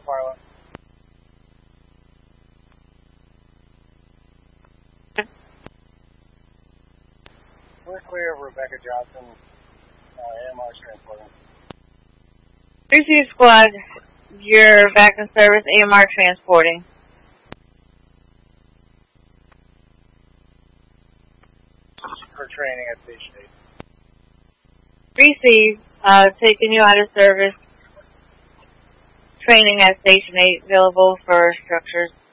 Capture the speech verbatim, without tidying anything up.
pilot. We're clear of Rebecca Johnson, uh, A M R transporting. three C Squad, your vacuum service, A M R transporting. For training at Station eight. three C, uh, taking you out of service. Training at Station eight, available for structures.